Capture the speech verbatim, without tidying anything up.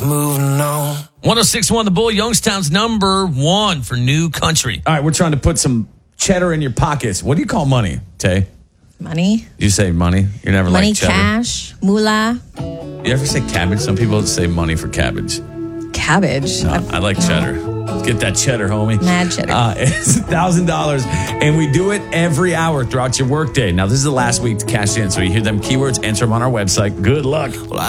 like moving on. one oh six point one The Bull, Youngstown's number one for new country. All right, we're trying to put some cheddar in your pockets. What do you call money, Tay? Money. You say money? You never Money, like cheddar? cash, moolah. You ever say cabbage? Some people say money for cabbage. Cabbage. No, I like cheddar. Get that cheddar, homie. Mad cheddar. Uh, it's one thousand dollars, and we do it every hour throughout your workday. Now, this is the last week to cash in, so you hear them keywords, answer them on our website. Good luck. Well, I